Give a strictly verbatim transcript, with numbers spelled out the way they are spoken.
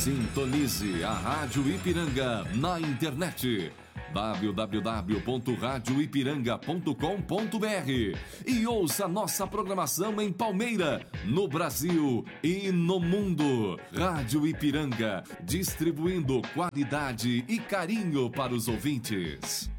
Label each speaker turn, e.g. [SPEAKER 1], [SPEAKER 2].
[SPEAKER 1] Sintonize a Rádio Ipiranga na internet w w w ponto rádio ipiranga ponto com ponto b r e ouça nossa programação em Palmeira, no Brasil e no mundo. Rádio Ipiranga, distribuindo qualidade e carinho para os ouvintes.